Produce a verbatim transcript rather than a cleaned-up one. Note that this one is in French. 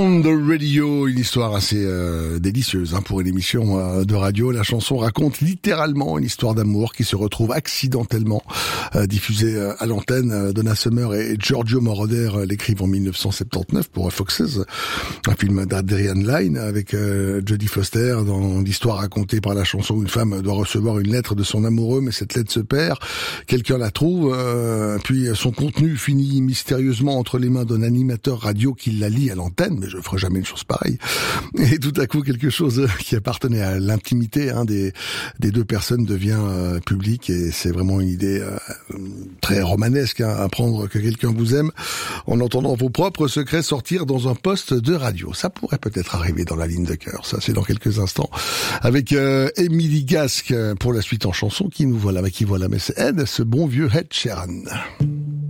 on the radio, une histoire assez euh, délicieuse hein, pour une émission euh, de radio. La chanson raconte littéralement une histoire d'amour qui se retrouve accidentellement euh, diffusée euh, à l'antenne. Euh, Donna Summer et Giorgio Moroder euh, l'écrivent en dix-neuf cent soixante-dix-neuf pour Fox's, un film d'Adrian Lyne avec euh, Jodie Foster. Dans l'histoire racontée par la chanson, une femme doit recevoir une lettre de son amoureux, mais cette lettre se perd. Quelqu'un la trouve, euh, puis son contenu finit mystérieusement entre les mains d'un animateur radio qui la lit à l'antenne, mais je ferai jamais une chose pareille. Et tout à coup, quelque chose qui appartenait à l'intimité hein, des, des deux personnes devient euh, public, et c'est vraiment une idée euh, très romanesque, hein, apprendre que quelqu'un vous aime en entendant vos propres secrets sortir dans un poste de radio. Ça pourrait peut-être arriver dans la ligne de cœur. Ça, c'est dans quelques instants avec euh, Émilie Gasque pour la suite en chanson. Qui nous voilà, mais qui voilà, mais c'est Ed, ce bon vieux Ed Sheeran.